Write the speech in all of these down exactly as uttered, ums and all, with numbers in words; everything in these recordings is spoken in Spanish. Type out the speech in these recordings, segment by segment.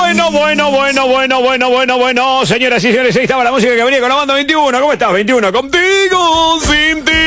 Bueno, bueno, bueno, bueno, bueno, bueno, bueno. Señoras y señores, ahí estaba la música que venía con la banda veintiuno. ¿Cómo estás? veintiuno, contigo, sin ti.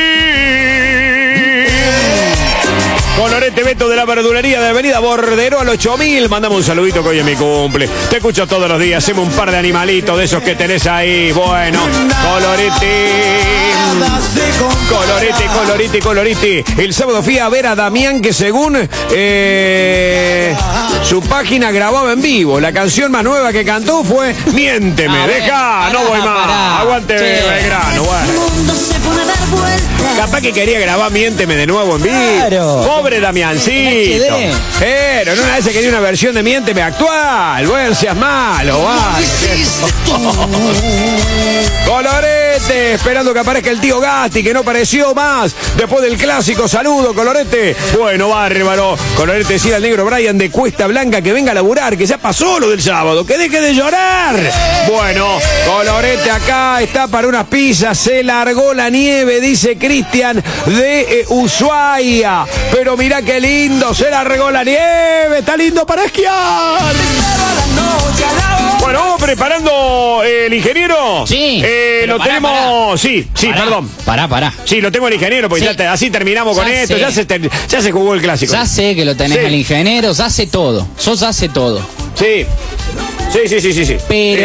Colorete Beto de la verdulería de Avenida Bordero al ocho mil. Mandame un saludito que hoy es mi cumple. Te escucho todos los días. Haceme un par de animalitos de esos que tenés ahí. Bueno, colorete. Colorete, colorete, colorete. El sábado fui a ver a Damián que según eh, su página grababa en vivo. La canción más nueva que cantó fue Miénteme. Ah, Deja, pará, no voy más. Pará. Aguante Belgrano. Bueno. Capaz que quería grabar Miénteme de nuevo en vivo. Claro. Pobre Damiancito. Pero en una vez quería una versión de Miénteme actual. Bueno, seas malo, vale. Colorete, esperando que aparezca el tío Gatti, que no apareció más después del clásico. Saludo, Colorete. Bueno, bárbaro. Colorete, decía al negro Brian de Cuesta Blanca que venga a laburar, que ya pasó lo del sábado, que deje de llorar. Bueno, Colorete acá está para unas pizzas. Se largó la nieve, dice Cristian de eh, Ushuaia. Pero mira qué lindo, se largó la nieve. Está lindo para esquiar. Bueno, vamos preparando eh, el ingeniero. Sí. Eh, lo pará, tenemos. Pará. Sí, sí, Pará, perdón. Pará, pará. Sí, lo tengo el ingeniero, porque sí. ya te, así terminamos ya con esto. Ya se, ter, ya se jugó el clásico. Ya sé que lo tenés sí. al ingeniero, ya hace todo. Sos hace todo. Sí. Sí, sí, sí, sí. sí.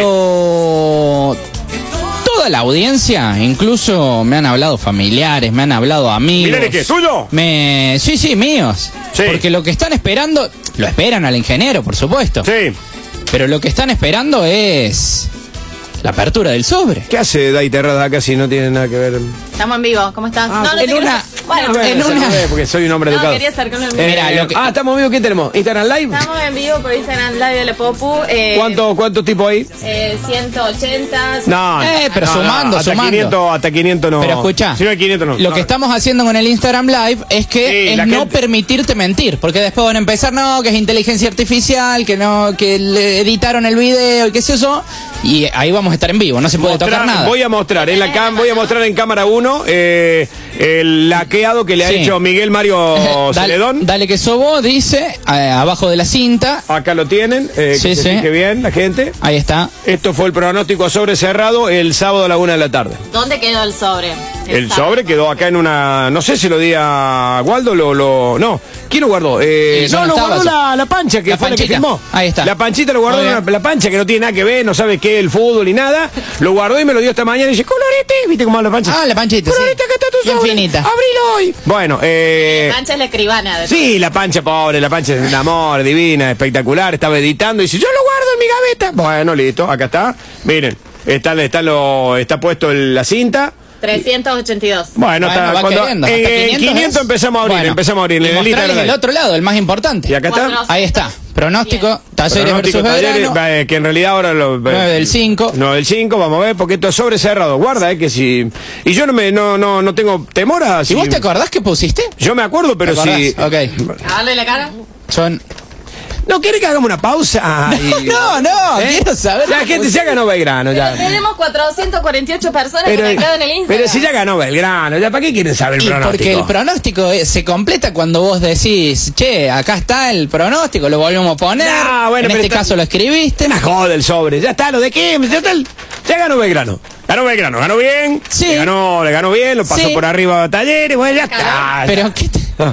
Pero. Sí. Toda la audiencia, incluso me han hablado familiares, me han hablado amigos. ¿Milares qué? ¿Tuyo? Me... Sí, sí, míos. Sí. Porque lo que están esperando, lo esperan al ingeniero, por supuesto. Sí. Pero lo que están esperando es la apertura del sobre. ¿Qué hace Dai Terrada acá si no tiene nada que ver? Estamos en vivo, ¿cómo estás? Ah, no, no en te una, bueno, no, en una... Porque soy un hombre no, educado. quería acercarme al eh, Mira, lo que... Ah, estamos en vivo. ¿Qué tenemos? ¿Instagram Live? Estamos en vivo por Instagram Live de la Popu. Eh, ¿Cuánto, ¿Cuántos tipos hay? Eh, ciento ochenta. No, eh, pero no, sumando, no, hasta sumando. quinientos, hasta quinientos no. Pero escuchá, si no hay quinientos no. Lo no. que estamos haciendo con el Instagram Live es que sí, es no gente... permitirte mentir, porque después van a empezar, no, que es inteligencia artificial, que no, que le editaron el video y qué es eso, y ahí vamos a estar en vivo, no se puede mostrar, tocar nada. Voy a mostrar en la cam, voy a mostrar en cámara uno eh, el laqueado que le ha sí. hecho Miguel Mario Celedón. Dale, dale que sobo, dice, eh, abajo de la cinta. Acá lo tienen, eh, sí, que sí. se fije bien la gente. Ahí está. Esto fue el pronóstico sobre cerrado el sábado a la una de la tarde. ¿Dónde quedó el sobre? El, el sobre quedó acá en una, no sé si lo di a Waldo, lo, lo no. ¿Quién lo guardó? Eh, no, lo guardó la, la pancha, que la fue panchita. la que filmó. Ahí está. La panchita lo guardó la, la pancha, que no tiene nada que ver, no sabe qué es el fútbol ni nada. Lo guardó y me lo dio esta mañana y dice, Colorete, ¿viste cómo habla la pancha? Ah, la panchita, Colorete, sí. acá está tu sobre. Infinita. Abrilo hoy. Bueno, eh... La pancha es la escribana. De sí, la pancha pobre, la pancha es un amor, divina, espectacular. Estaba editando y dice, yo lo guardo en mi gaveta. Bueno, listo, acá está. Miren, está, está, lo, está puesto el, la cinta. trescientos ochenta y dos. Bueno, bueno está, cuando en eh, quinientos empezamos a abrir, bueno, empezamos a abrir. Y En mostrarles el otro lado, el más importante. Y acá está. Ahí está. Pronóstico, Talleres Pronóstico, versus Talleres, Belgrano. eh, que en realidad ahora lo nueve del cinco. nueve del cinco, vamos a ver, porque esto es sobre cerrado. Guarda, eh, que si y yo no me no no no tengo temor a si... ¿Y vos te acordás que pusiste? Yo me acuerdo, pero si Ok. ¿A darle la cara? Son ¿No quiere que hagamos una pausa? Y... No, no, ¿Eh? quiero saber. La gente ya ganó Belgrano. Ya. Pero tenemos cuatrocientas cuarenta y ocho personas pero, conectadas en el Instagram. Pero si ya ganó Belgrano, ¿ya para qué quieren saber el y pronóstico? Porque el pronóstico eh, se completa cuando vos decís, che, acá está el pronóstico, lo volvemos a poner. No, bueno, en pero este está... caso lo escribiste. Me jode el sobre, ya está, lo de qué, ya, está el... ya ganó Belgrano. Ganó Belgrano, ganó bien. Sí. Le ganó, le ganó bien, lo pasó sí. por arriba a Talleres, bueno, ya está. Pero qué te... Ah.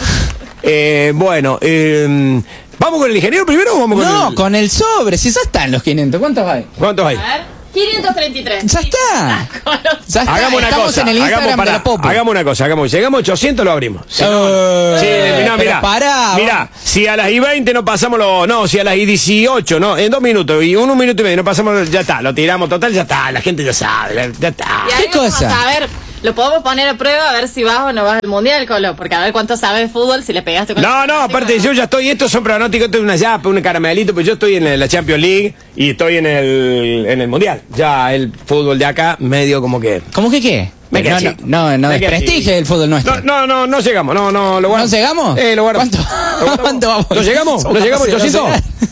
Eh, bueno, eh, ¿vamos con el ingeniero primero o vamos con No, el...? con el sobre, si ya están los quinientos, ¿cuántos hay? ¿Cuántos hay? A ver, quinientos treinta y tres. Ya está. Ya está. Hagamos una Estamos cosa, en el hagamos, Instagram pará, de la Popu. hagamos una cosa, hagamos, llegamos a ochocientos lo abrimos. Si Uh, no, sí, no, pero mirá, pará, mirá, si a las y veinte no pasamos lo, no, si a las y dieciocho, no, en dos minutos y un, un minuto y medio no pasamos, ya está, lo tiramos total, ya está, la gente ya sabe, ya está. Y ahí ¿Qué vamos cosa? A ver, lo podemos poner a prueba a ver si vas o no vas al mundial, Colo, porque a ver cuánto sabes de fútbol si le pegaste con No, el no, aparte yo ya estoy, estos son pronósticos, esto es una yapa, un caramelito, pues yo estoy en la Champions League y estoy en el, en el Mundial. Ya el fútbol de acá, medio como que... ¿Cómo que qué? Me no, quedé no, no, no Me quedé desprestige chico. el fútbol nuestro. No, no, no, no llegamos, no, no, lo guardo. ¿No llegamos? Eh, lo guardo. ¿Cuánto? Lo guardo. ¿Cuánto vamos? ¿No llegamos? ¿No Somos llegamos, capaces de ochocientos? no llegar.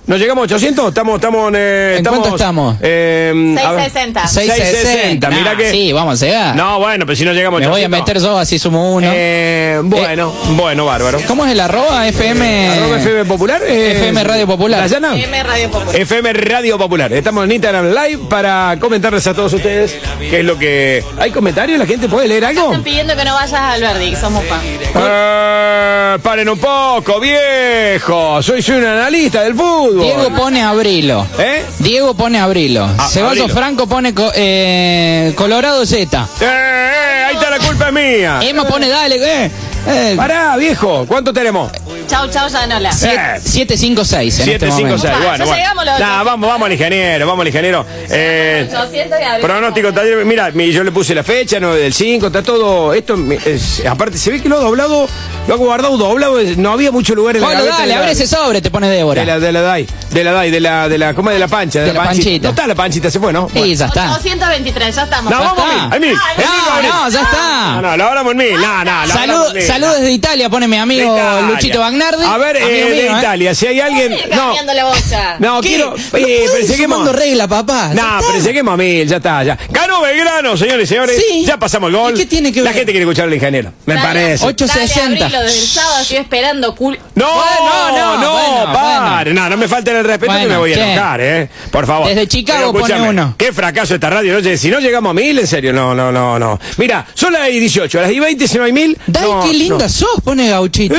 ¿No llegamos a ochocientos? Estamos, estamos, eh, ¿En estamos, cuánto estamos? Eh, a ver. seiscientos sesenta. seiscientos sesenta. Mirá Nah, que- Sí, vamos a llegar. No, bueno, pero si no llegamos a Me voy a ochocientos. meter yo, así sumo uno. Eh, bueno, bueno, bárbaro. ¿Cómo es el arroba F M? ¿Arroba F M Popular? Eh, F M Radio Popular. ¿Dayana? M Radio Popular. F M Radio Popular. Estamos en Instagram Live para comentarles a todos ustedes qué es lo que... ¿Hay comentarios? ¿La gente puede leer algo? Están pidiendo que no vayas al Verdi, que somos fan. Eh, paren un poco, viejo. Soy, soy un analista del fútbol. Diego pone Abrilo. ¿Eh? Diego pone Abrilo. Ah, Ceballos Abrilo. Franco pone co- eh, Colorado Z. Eh, eh, ahí está la culpa es mía. Emma pone dale, eh. eh Pará, viejo. ¿Cuánto tenemos? Chau, chau, Yanola. Eh. siete cinco seis en siete este cinco momento. seis. Ah, Bueno, ya bueno. llegamos los Nah, ochocientos. vamos, vamos al ingeniero, vamos al ingeniero. Eh, ochocientos y abrimos. pronóstico, taller, mira, mi- yo le puse la fecha, nueve del cinco, está todo. Esto, es- aparte, se ve que lo ha doblado, lo ha guardado doblado. No había mucho lugar en la Bueno, gaveta dale, de la- abre ese sobre, te pone Débora. De la, de la DAI, de la DAI, de la, de la, ¿cómo es? De la pancha, de, De la panchita. No está la panchita, se fue, ¿no? Y ya está. ochocientos veintitrés, ya estamos. No, Ya vamos a está. mil, hay mil. Ah, hay mil, No, hay mil. no, ya No, está. no, lo hablamos en mil, no, no, lo Salud, hablamos en mil. salud desde Italia, pone mi amigo De Italia. Luchito Bagnardi. A ver, Amigo eh, de mío, ¿eh? Italia, si hay alguien. Sigue No, cambiando la bocha. no, ¿Qué? quiero. Pero Eh, pueden pero ir seguimos. sumando regla, papá. Ya No, está. pero seguimos a mil, ya está, ya. Ganó Belgrano, señores y señores. Sí. Ya pasamos el gol. ¿Y qué tiene que La ver? gente quiere escuchar al ingeniero, me Dale, parece. ocho sesenta. Dale, abrilo desde el sábado, estoy esperando. Cul No, Bueno, no, no, no, bueno, pare. No, no me falten el respeto que Bueno, me voy a che. enojar, ¿eh? Por favor. Desde Chicago Pero escúchame, pone uno. Qué fracaso esta radio. ¿No? Si no llegamos a mil, en serio, no, no, no, no. Mira, son las dieciocho, a las veinte, si no hay mil. Dai, no, qué linda no. sos, pone Gauchito.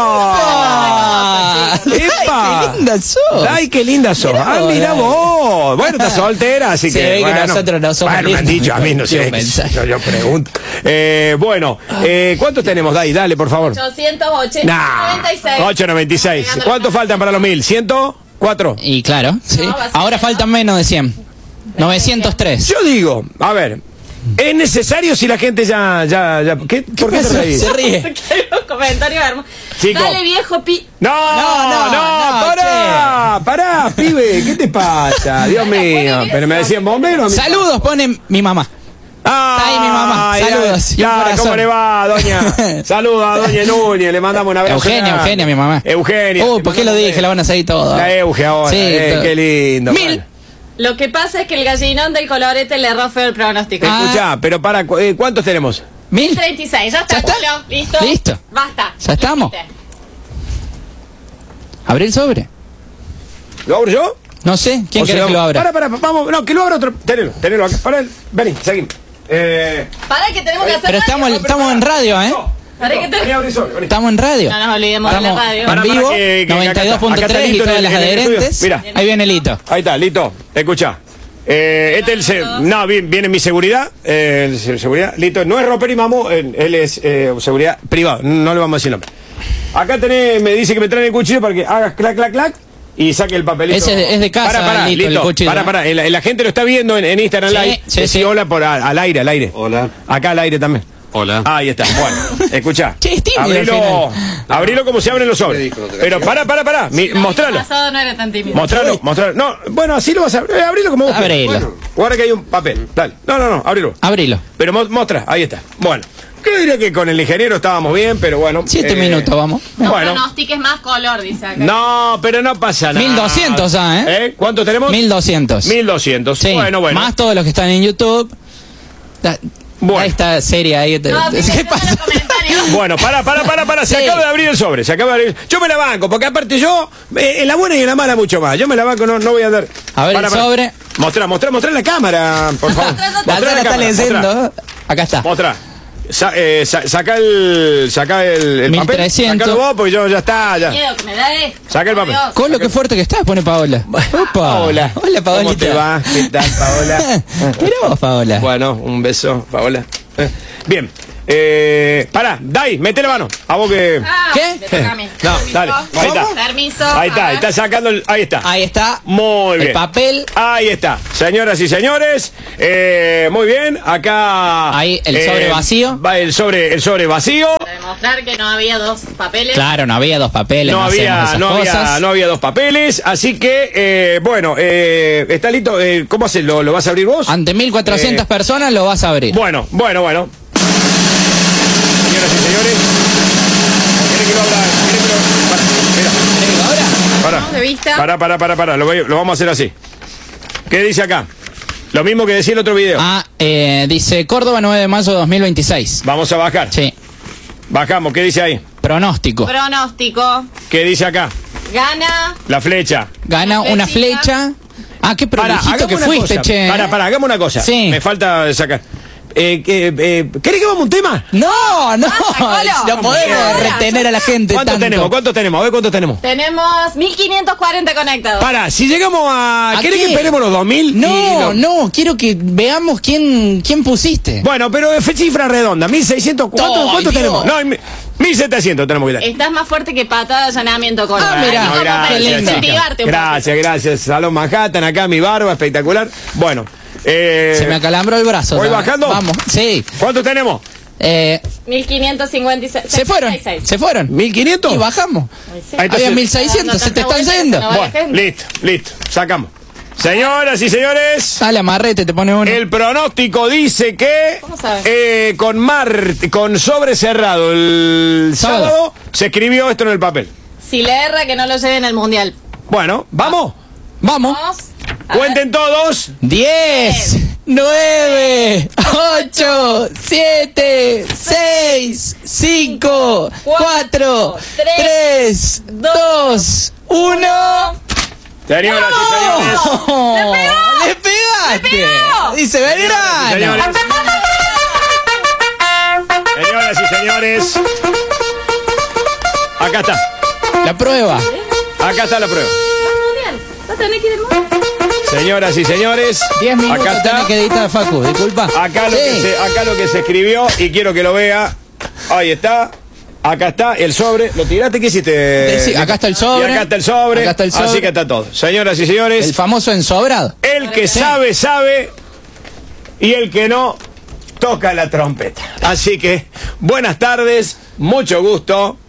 ¡Epa! Dai, ¡Epa! qué linda sos. ¡Ay, qué linda sos! Mirá ¡Ah, vos, mira dai. vos! Bueno, estás soltera, así Se que. ve que bueno. nosotros no somos Bueno, me han lindos. dicho a mí, no Sí, sé. un mensaje. Yo, yo pregunto. Eh, bueno, eh, ¿cuántos tenemos, Dai? Dale, por favor. ochocientos ochenta, Nah, noventa y seis. ocho noventa y seis. ¿Cuántos faltan para los mil? ¿ciento cuatro? Y claro, sí. No, va a ser Ahora menos. faltan menos de cien. novecientos tres. Yo digo, a ver, ¿es necesario si la gente ya. ya, ya ¿qué? ¿Por qué te pasó? reís? Se ríe. Porque hay unos comentarios hermosos. Chico. Dale, viejo pi. No, No, no, no, no, pará, pará, pibe, ¿qué te pasa? Dios mío, pero me decían bombero. a mí- Saludos, pone mi mamá. Ah, Está ahí mi mamá. ya, Saludos. Y un Ya, corazón. ¿cómo le va, doña? Saludos a doña Núñez, le mandamos un abrazo. Eugenia, grande. Eugenia, mi mamá. Eugenia. Uy, ¿por qué lo dije? La van a seguir todo. La Euge ahora, Sí, eh, todo. qué lindo. Mil. Bueno. Lo que pasa es que el gallinón del colorete le erró feo el pronóstico. Ah. Escuchá, pero para, cu- eh, ¿cuántos tenemos? ¿Mil? treinta y seis, ya está, ¿Ya está? Julio. ¿Listo? Listo. Basta. ¿Ya estamos? Límite. ¿Abrí el sobre? ¿Lo abro yo? No sé. ¿Quién O quiere sea, que lo abra? Para, para, vamos, no, que lo abra otro. Tenelo, tenelo acá. Para él. Vení, seguimos. Eh. Para que tenemos que hacer Pero estamos, radio. estamos en radio, ¿eh? No, Para no, que te- vení, abrí solo, vení. Estamos en radio. No nos olvidemos de la Estamos radio. en Para, para, vivo, que- que- noventa y dos punto acá está tres y Lito en todas el- las en el estudio. adherentes. Mira. Ahí viene Lito. Ahí está, Lito. Escucha. Eh, este es el se- no, vi- viene mi seguridad. Eh, el se- seguridad. Lito, no es roper y mamo, eh, él es eh, seguridad privado. No le vamos a decir nombre. Acá tenés, me dice que me traen el cuchillo para que hagas clac, clac, clac y saque el papelito. Ese es de- es de casa, Para, para, Lito, el Lito. cuchillo. Para, para. El- La gente lo está viendo en, en Instagram Sí, Live. sí, Decí sí. hola por, al, al aire, al aire. Hola. Acá al aire también. Hola. Ahí está. Bueno, escucha. Che, es tímido al Abrilo, final. abrilo como se abren los sobres. dijo, no te Pero para, para, para. Mi- El mostralo. pasado no era tan tímido. Mostralo, mostralo. No, bueno, así lo vas a abrir. Eh, abrilo como vos quieras. Abrilo. Bueno, guarda que hay un papel. Dale. No, no, no, abrilo. Abrilo. Pero mo- mostra, ahí está. Bueno, yo diría que con el ingeniero estábamos bien, pero bueno. Siete eh, minutos, vamos. No Bueno. pronostiques más color, dice acá. No, pero no pasa nada. mil doscientos ya, ¿eh? ¿Eh? ¿Cuántos tenemos? mil doscientos. mil doscientos. Sí. Bueno, bueno. Más todos los que están en YouTube. Da- Bueno. Ahí está seria ahí. te- No, te- pibe, ¿Qué no pasa? los comentarios. Bueno, para, para, para, para. Se Sí. acaba de abrir el sobre. Se acaba de abrir. Yo me la banco, porque aparte yo, eh, en la buena y en la mala mucho más. Yo me la banco, no, no voy a dar. A ver Para, el para. sobre. Mostrá, mostrá, mostrá la cámara, por favor. Mostrá, La Mostrá Sara está cámara, mostrá. leyendo. Acá está. Mostrá. Sa- eh, sa- saca el, saca el, el mil papel. trescientos. Sacalo vos, porque yo ya está. Ya. Miedo que me da esto. Saca el papel. Dios. Con lo que fuerte que estás, pone Paola. Opa. Hola. Hola, Paolita. ¿Cómo te va? ¿Qué tal, Paola? Mirá vos, Paola. Bueno, un beso, Paola. Eh, Bien. Eh, pará, Dai, mete la mano. A vos que. Ah, ¿Qué? me toca a mí. No, Permiso. dale, ahí está. Permiso. Ahí a está, ver. está sacando el. Ahí está. Ahí está. Muy bien. El papel. Ahí está. Señoras y señores, eh, muy bien. Acá. Ahí, el sobre vacío. Va el sobre, el sobre vacío. Para demostrar que no había dos papeles. Claro, no había dos papeles. No No, había, hacemos esas no, había, cosas. no había dos papeles. Así que, eh, bueno, eh, está listo. Eh, ¿Cómo haces? ¿Lo, ¿Lo vas a abrir vos? Ante mil cuatrocientas Eh, personas lo vas a abrir. Bueno, bueno, bueno. Señoras y señores. ¿Quieren que lo abra? ¿Quieren que lo- Para, mira. ahora? Pará, Vamos de vista. pará, pará, pará, pará. Lo, voy- lo vamos a hacer así. ¿Qué dice acá? Lo mismo que decía el otro video. Ah, eh, dice Córdoba nueve de mayo de dos mil veintiséis. Vamos a bajar. Sí. Bajamos. ¿Qué dice ahí? Pronóstico. Pronóstico. ¿Qué dice acá? Gana. La flecha. Gana Una una flechita. flecha. Ah, qué Pará, prolijito hagamos que una fuiste, cosa. che. Pará, pará, hagamos una cosa. Sí. Me falta sacar. Eh, eh, eh, ¿Querés que vamos a un tema? No, no. Colo. No podemos Ahora. retener a la gente ¿Cuántos tanto. tenemos? ¿Cuántos tenemos? A ver cuántos tenemos. Tenemos mil quinientos cuarenta conectados. Pará, si llegamos a. ¿A ¿Querés qué? que esperemos los dos mil? No, no, quiero que veamos quién, quién pusiste. Bueno, pero es cifra redonda. mil seiscientos. ¿Cuántos, Ay, ¿cuántos Dios. tenemos? No, mil setecientos tenemos que tener. Estás más fuerte que patada de allanamiento, Colo. Ah, mirá. Así como No, para gracias, chica. incentivarte un Gracias, gracias. Salón Manhattan, acá mi barba, espectacular. Bueno. Eh, Se me acalambró el brazo. ¿Voy ¿no? bajando? Vamos, sí. ¿Cuántos tenemos? Eh, poco. mil quinientos cincuenta y seis. se fueron, sesenta y seis. se fueron. ¿mil quinientos? Y bajamos. Sí. Ahí está. Había Entonces- mil seiscientos, se te están Tanta vuelta yendo. que se nos va Bueno, la gente. listo, listo. Sacamos. Señoras y señores, Dale, amarrete, te pone uno. el pronóstico dice que ¿Cómo sabe? eh, con mar, con sobre cerrado el sábado. Sábado. se escribió esto en el papel. Si le erra, que no lo lleven al mundial. Bueno, vamos. Vamos. Vamos. A ver. Cuenten todos. diez, nueve, ocho, siete, seis, cinco, cuatro, tres, dos, uno. Señoras y señores. ¡Oh! ¡Le pegaste! pegó! Dice Belgrano. Señores. Señoras y señores. Acá está. La prueba. Acá está la prueba. Mundial. ¿No tenés que ir al mundial? Señoras y señores. diez minutos Acá está. tenés que editar, Facu, disculpa. Acá lo, Sí. que se, acá lo que se escribió y quiero que lo vea. Ahí está. Acá está el sobre. ¿Lo tiraste? ¿Qué hiciste? Sí, acá está el sobre. Y acá está el sobre. Acá está el sobre. Así que está todo. Señoras y señores, El famoso ensobrado. el que Sí. sabe, sabe. Y el que no, toca la trompeta. Así que, buenas tardes, mucho gusto.